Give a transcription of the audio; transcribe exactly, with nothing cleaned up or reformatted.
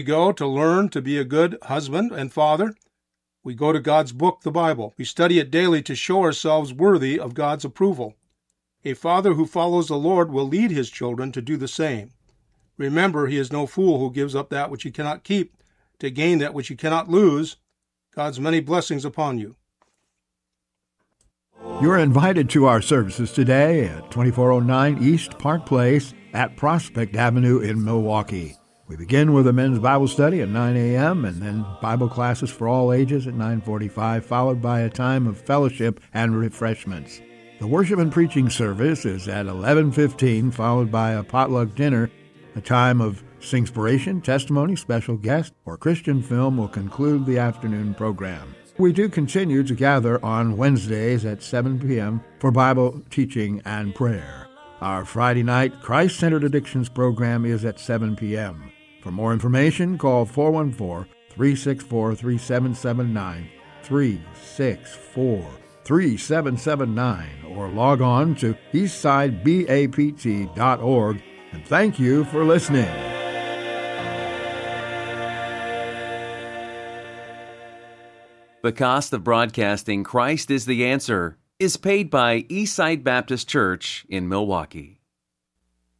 We go to learn to be a good husband and father. We go to God's book, the Bible. We study it daily to show ourselves worthy of God's approval. A father who follows the Lord will lead his children to do the same. Remember, he is no fool who gives up that which he cannot keep to gain that which he cannot lose. God's many blessings upon you. You're invited to our services today at twenty-four oh nine East Park Place at Prospect Avenue in Milwaukee. We begin with a men's Bible study at nine a.m. and then Bible classes for all ages at nine forty-five, followed by a time of fellowship and refreshments. The worship and preaching service is at eleven fifteen, followed by a potluck dinner. A time of singspiration, testimony, special guest, or Christian film will conclude the afternoon program. We do continue to gather on Wednesdays at seven p.m. for Bible teaching and prayer. Our Friday night Christ-Centered Addictions program is at seven p.m. For more information, call four one four, three six four, three seven seven nine, three six four, three seven seven nine, or log on to eastside bapt dot org. And thank you for listening. The cost of broadcasting Christ is the Answer is paid by Eastside Baptist Church in Milwaukee.